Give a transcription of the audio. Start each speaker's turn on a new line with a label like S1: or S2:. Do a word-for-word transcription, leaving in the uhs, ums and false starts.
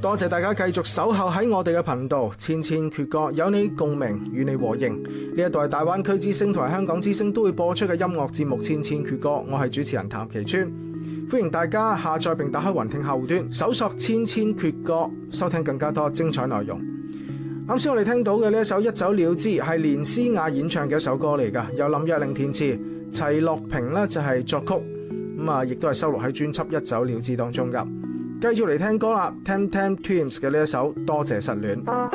S1: 多謝大家繼續守候喺我哋嘅頻道，千千闕歌，有你共鳴，與你和應。呢一度係大灣區之聲同埋香港之聲都會播出嘅音樂節目《千千闕歌》，我係主持人譚其川，歡迎大家下載並打開雲聽客戶端，搜索《千千闕歌》，收聽更加多精彩內容。啱先我哋聽到嘅呢一首《一走了之》係連詩雅演唱嘅一首歌嚟㗎，由林若寧填詞，齊樂平呢就係作曲，咁啊亦都係收錄喺專輯《一走了之》當中㗎。繼續嚟聽歌啦，Tam Tam Twins 嘅呢一首《多謝失戀》。